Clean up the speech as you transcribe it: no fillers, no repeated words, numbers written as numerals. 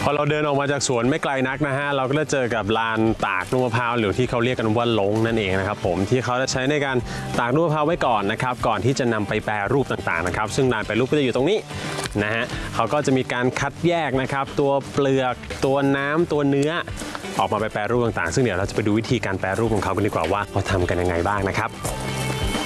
พอเราเดินออกมาจากสวนไม่ไกลนักนะฮะเราก็จะเจอกับลานตากลูกมะพร้าวหรือที่เขาเรียกกันว่าลงนั่นเองนะครับผมที่เขาจะใช้ในการตากลูกมะพร้าวไว้ก่อนนะครับก่อนที่จะนำไปแปรรูปต่างๆนะครับซึ่งลานแปรรูปก็จะอยู่ตรงนี้นะฮะเขาก็จะมีการคัดแยกนะครับตัวเปลือกตัวน้ำตัวเนื้อออกมาไปแปรรูปต่างๆซึ่งเดี๋ยวเราจะไปดูวิธีการแปรรูปของเขากันดีกว่าว่าเขาทำกันยังไงบ้างนะครับ